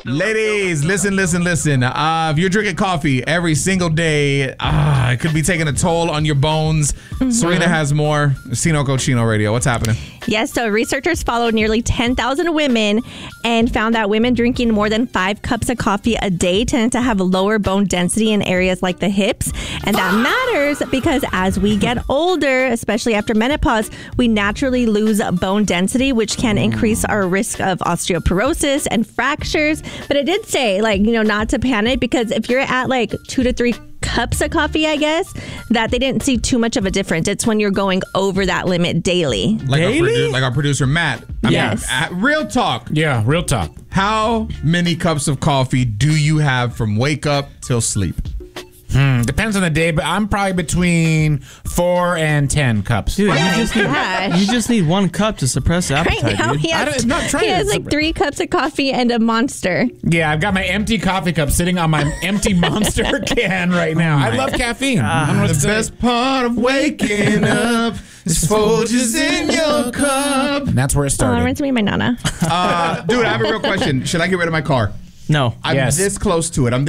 Ladies, listen. If you're drinking coffee every single day, it could be taking a toll on your bones. Mm-hmm. Serena has more. Sino Cochino Radio. What's happening? Yes, so researchers followed nearly 10,000 women and found that women drinking more than 5 cups of coffee a day tend to have lower bone density in areas like the hips. And that matters because as we get older, especially after menopause, we naturally lose bone density, which can increase our risk of osteoporosis and fractures. But it did say, not to panic, because if you're at 2 to 3 cups of coffee, I guess, that they didn't see too much of a difference. It's when you're going over that limit daily. Like our producer, Matt. Yes. Real talk. Yeah, real talk. How many cups of coffee do you have from wake up till sleep? Depends on the day, but I'm probably between 4 and 10 cups. Dude, you just need 1 cup to suppress the appetite, Right now, dude. he has 3 cups of coffee and a Monster. Yeah, I've got my empty coffee cup sitting on my empty Monster can right now. I love caffeine. I don't know what to The say. best part of waking up is Folgers in your cup. And that's where it started. Reminds me of my nana. Dude, I have a real question. Should I get rid of my car? No. I'm this close to it.